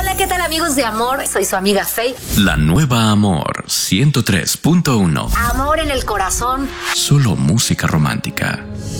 Hola, ¿qué tal amigos de Amor? Soy su amiga Faye. La nueva Amor 103.1. Amor en el corazón. Solo música romántica.